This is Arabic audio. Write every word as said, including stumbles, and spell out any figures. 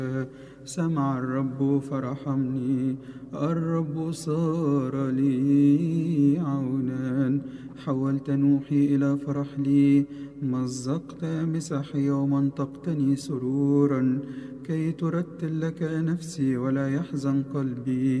سمع الرب فرحمني، الرب صار لي عونا. حولت نوحي إلى فرح لي، مزقت مسحي ومنطقتني سرورا، كي ترتل لك نفسي ولا يحزن قلبي.